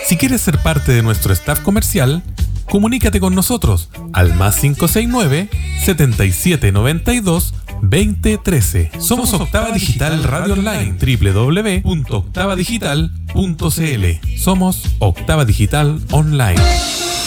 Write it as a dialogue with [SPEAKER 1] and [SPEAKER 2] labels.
[SPEAKER 1] Si quieres ser parte de nuestro staff comercial, comunícate con nosotros al más 569-7792-2013. Somos Octava Digital Radio Online, www.octavadigital.cl. Somos Octava Digital Online.